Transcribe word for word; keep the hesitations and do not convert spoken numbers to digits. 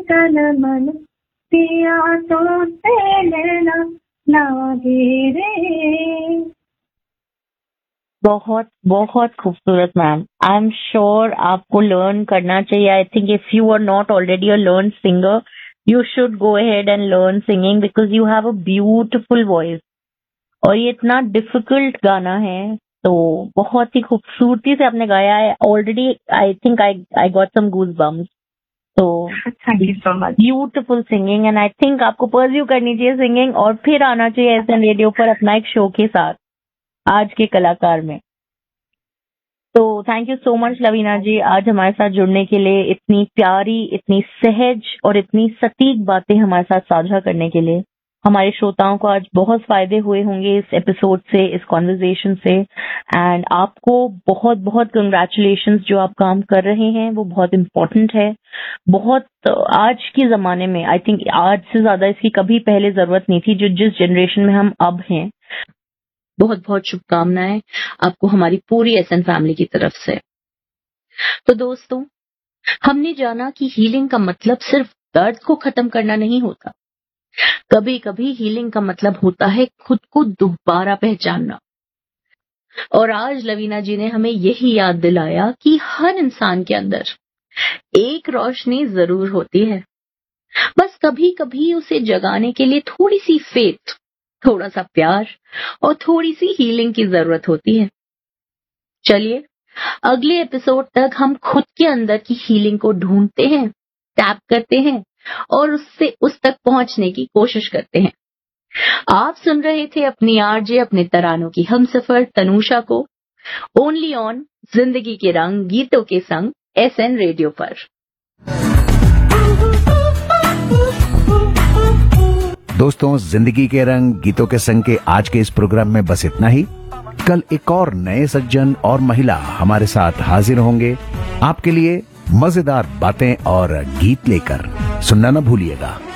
तन मन पिया तो से लेना लागे रे। बहुत बहुत खूबसूरत मैम। आई एम श्योर आपको लर्न करना चाहिए। I think if you are not already a learn singer, you should go ahead and learn singing because you have a beautiful voice. और ये इतना डिफिकल्ट गाना है, तो बहुत ही खूबसूरती से आपने गाया है। Already I think I I got some goose bumps. तो thank you so much. Beautiful singing and I think आपको परस्यू करनी चाहिए सिंगिंग और फिर आना चाहिए एसएन रेडियो पर अपना एक शो के साथ आज के कलाकार में। तो thank you so much Lavina जी, आज हमारे साथ जुड़ने के लिए, इतनी प्यारी, इतनी सहज और इतनी सटीक बातें हमारे साथ साझा करने के लिए। हमारे श्रोताओं को आज बहुत फायदे हुए होंगे इस एपिसोड से, इस कॉन्वर्जेशन से। एंड आपको बहुत बहुत कंग्रेचुलेशंस, जो आप काम कर रहे हैं वो बहुत इम्पोर्टेंट है। बहुत आज के जमाने में आई थिंक आज से ज्यादा इसकी कभी पहले जरूरत नहीं थी, जो जिस जनरेशन में हम अब हैं। बहुत बहुत शुभकामनाएं आपको हमारी पूरी एसएन फैमिली की तरफ से। तो दोस्तों, हमने जाना कि हीलिंग का मतलब सिर्फ दर्द को खत्म करना नहीं होता। कभी कभी हीलिंग का मतलब होता है खुद को दोबारा पहचानना। और आज लवीना जी ने हमें यही याद दिलाया कि हर इंसान के अंदर एक रोशनी जरूर होती है, बस कभी कभी उसे जगाने के लिए थोड़ी सी फेथ, थोड़ा सा प्यार और थोड़ी सी हीलिंग की जरूरत होती है। चलिए अगले एपिसोड तक हम खुद के अंदर की हीलिंग को ढूंढते हैं, टैप करते हैं और उससे उस तक पहुंचने की कोशिश करते हैं। आप सुन रहे थे अपनी आरजे, अपने तरानों की हमसफर तनुषा को, ओनली ऑन जिंदगी के रंग गीतों के संग एसएन रेडियो पर। दोस्तों, जिंदगी के रंग गीतों के संग के आज के इस प्रोग्राम में बस इतना ही। कल एक और नए सज्जन और महिला हमारे साथ हाजिर होंगे आपके लिए मजेदार बातें और गीत लेकर। सुनना न भूलिएगा।